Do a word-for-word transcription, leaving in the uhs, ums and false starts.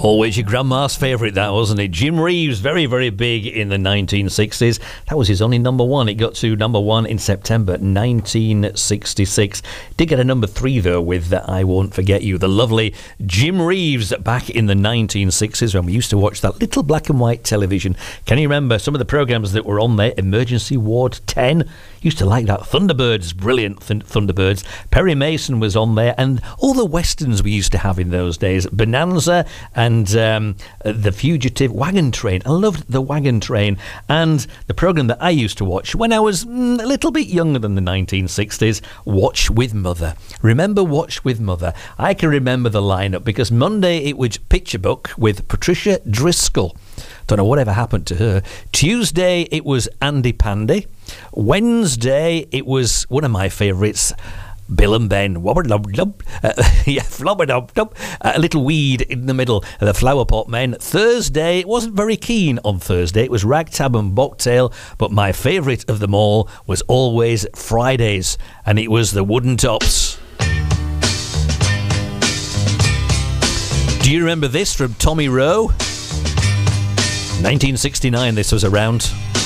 Always your grandma's favourite, that, wasn't it? Jim Reeves, very, very big in the nineteen sixties. That was his only number one. It got to number one in September nineteen sixty-six. Did get a number three, though, with I Won't Forget You. The lovely Jim Reeves back in the nineteen sixties when we used to watch that little black and white television. Can you remember some of the programmes that were on there? Emergency Ward ten. Used to like that. Thunderbirds, brilliant th- Thunderbirds. Perry Mason was on there, and all the westerns we used to have in those days. Bonanza and um, The Fugitive, Wagon Train. I loved The Wagon Train. And the programme that I used to watch when I was mm, a little bit younger than the nineteen sixties, Watch with Mother. Remember Watch with Mother? I can remember the lineup because Monday it was Picture Book with Patricia Driscoll. Don't know whatever happened to her. Tuesday it was Andy Pandy. Wednesday it was one of my favourites, Bill and Ben. Wobber-lub-lub. Uh, yeah, flobber-dub-dub. Uh, a little weed in the middle. The Flower Pot Men. Thursday, it wasn't very keen on Thursday. It was Ragtag and Bobtail. But my favourite of them all was always Fridays. And it was the Wooden Tops. Do you remember this from Tommy Rowe? nineteen sixty-nine this was around.